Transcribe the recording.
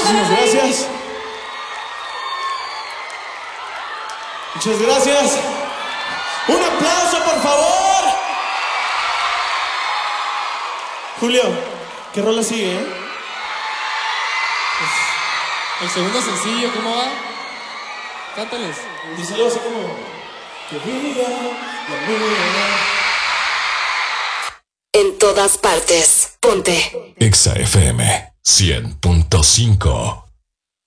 Muchísimas gracias. Muchas gracias. Un aplauso, por favor. Julio, ¿qué rola sigue, El segundo sencillo, ¿cómo va? Cántales. Díselo así como... Que viva la vida. En todas partes, ponte Exa FM 100.5.